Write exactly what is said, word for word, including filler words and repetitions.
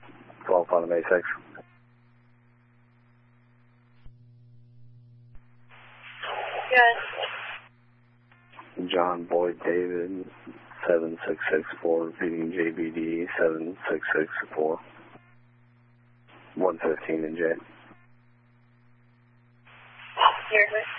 twelve on May six. Yes. John Boyd David, seven six six four, repeating J B D, seven six six four. one fifteen in J. Here's it.